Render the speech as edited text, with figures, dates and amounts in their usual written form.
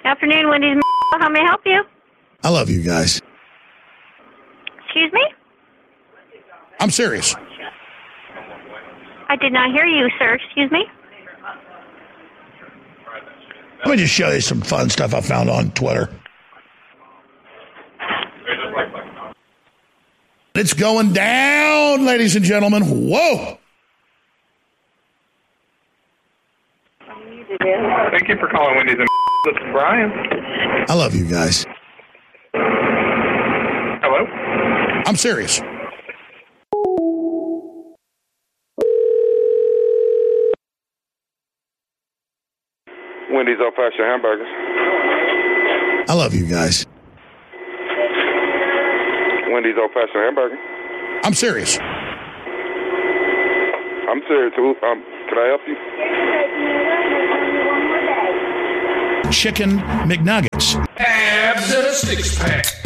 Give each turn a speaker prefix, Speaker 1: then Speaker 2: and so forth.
Speaker 1: Afternoon, Wendy's. How may I help you?
Speaker 2: I love you guys.
Speaker 1: Excuse me?
Speaker 2: I'm serious.
Speaker 1: I did not hear you, sir. Excuse me?
Speaker 2: Let me just show you some fun stuff I found on Twitter. It's going down, ladies and gentlemen. Whoa.
Speaker 3: Thank you for calling Wendy's. This is Brian.
Speaker 2: I love you guys.
Speaker 3: Hello?
Speaker 2: I'm serious.
Speaker 4: Wendy's Old Fashioned Hamburgers.
Speaker 2: I love you guys.
Speaker 4: Wendy's Old Fashioned Hamburger.
Speaker 2: I'm serious.
Speaker 4: I'm serious. Can I help you?
Speaker 2: Chicken McNuggets.
Speaker 5: Abs and a six-pack.